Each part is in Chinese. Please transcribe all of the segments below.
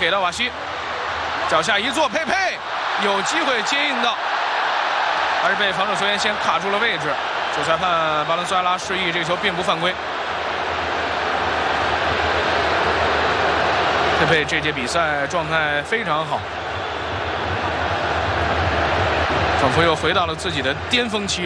给到瓦西，脚下一坐，佩佩有机会接应到，还是被防守球员先卡住了位置。主裁判巴伦斯埃拉示意这个球并不犯规。佩佩这届比赛状态非常好，仿佛又回到了自己的巅峰期。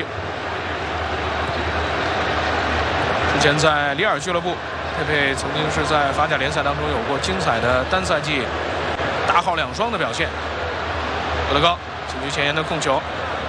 之前在里尔俱乐部，佩佩曾经是在法甲联赛当中有过精彩的单赛季大号2双的表现。罗德高禁区前沿的控球，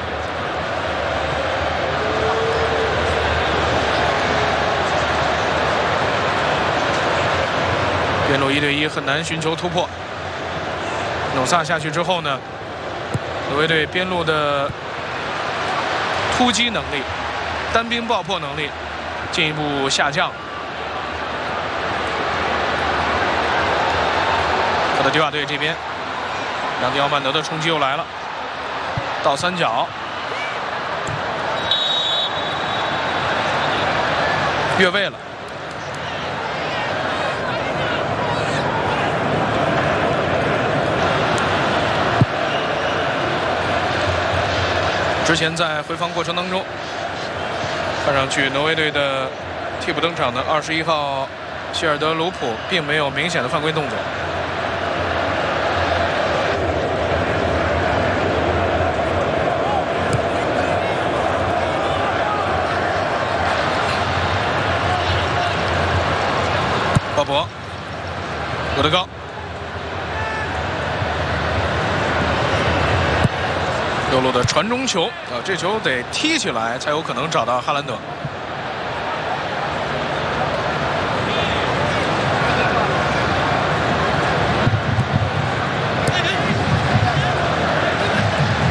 边路1对1很难寻求突破。努萨下去之后呢，挪威队边路的突击能力、单兵爆破能力进一步下降。科特迪瓦队这边，朗迪奥曼德的冲击又来了，倒三角，越位了。之前在回防过程当中，看上去挪威队的替补登场的21号希尔德鲁普并没有明显的犯规动作。鲍勃，罗德高。右路的传中球啊，这球得踢起来才有可能找到哈兰德。